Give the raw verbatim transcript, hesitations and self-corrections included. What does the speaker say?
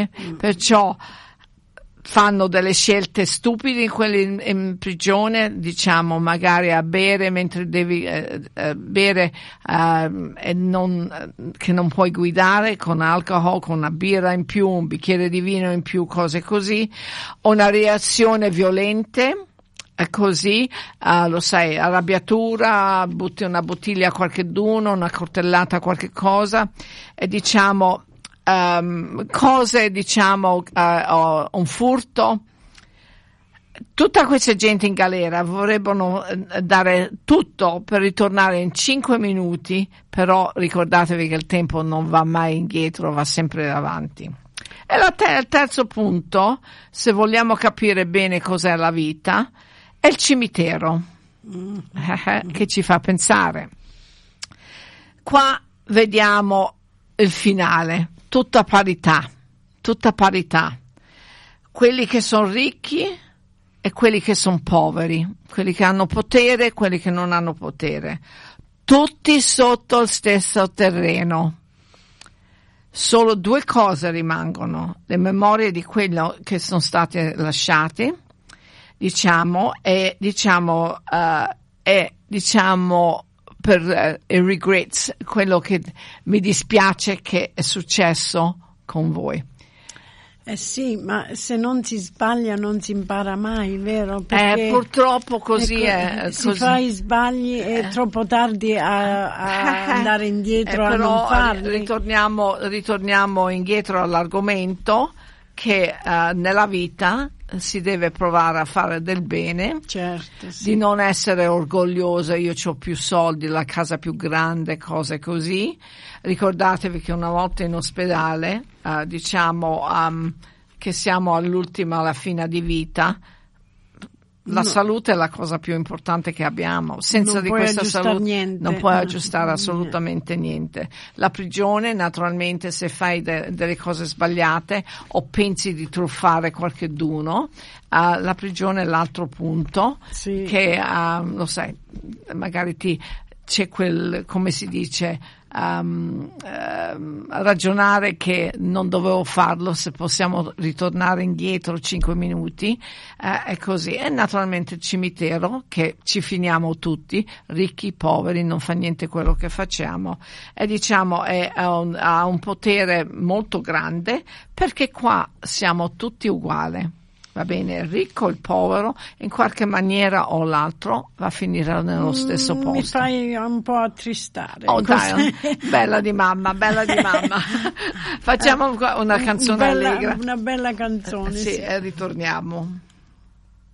mm. perciò fanno delle scelte stupide in quelli in, in prigione, diciamo magari a bere mentre devi eh, eh, bere eh, e non, che non puoi guidare, con alcol, con una birra in più, un bicchiere di vino in più, cose così, una reazione violente. Così, uh, lo sai, arrabbiatura, butti una bottiglia a qualcheduno, una coltellata a qualche cosa, e diciamo um, cose, diciamo uh, uh, un furto. Tutta questa gente in galera vorrebbero dare tutto per ritornare in cinque minuti, però ricordatevi che il tempo non va mai indietro, va sempre avanti. E la te- il terzo punto, se vogliamo capire bene cos'è la vita, è il cimitero, che ci fa pensare. Qua vediamo il finale, tutta parità, tutta parità. Quelli che sono ricchi e quelli che sono poveri, quelli che hanno potere e quelli che non hanno potere, tutti sotto il stesso terreno. Solo due cose rimangono: le memorie di quello che sono state lasciate, diciamo, e diciamo, uh, e diciamo per uh, i regrets, quello che mi dispiace che è successo con voi. Eh sì, ma se non si sbaglia non si impara mai, vero? Perché eh, purtroppo così ecco, è. Si così. fa i sbagli e è troppo tardi a, a andare indietro, eh, a non farli. Ritorniamo, ritorniamo indietro all'argomento che uh, nella vita si deve provare a fare del bene, certo, sì. Di non essere orgogliosa, io ho più soldi, la casa più grande, cose così. Ricordatevi che una volta in ospedale, uh, diciamo um, che siamo all'ultima, alla fine di vita, la no. salute è la cosa più importante che abbiamo. Senza non di questa salute niente. non puoi aggiustare assolutamente niente. La prigione, naturalmente, se fai de- delle cose sbagliate o pensi di truffare qualcheduno, uh, la prigione è l'altro punto, sì. che uh, lo sai, magari ti c'è quel, come si dice, um, uh, ragionare che non dovevo farlo, se possiamo ritornare indietro cinque minuti, uh, è così. E naturalmente il cimitero, che ci finiamo tutti, ricchi, poveri, non fa niente quello che facciamo, e diciamo è, è un, ha un potere molto grande, perché qua siamo tutti uguali. Va bene, il ricco, il povero, in qualche maniera o l'altro va a finire nello stesso posto. Mi fai un po' attristare. Oh dai, bella di mamma, bella di mamma. Facciamo una canzone bella, allegra. Una bella canzone. Sì, sì. e ritorniamo.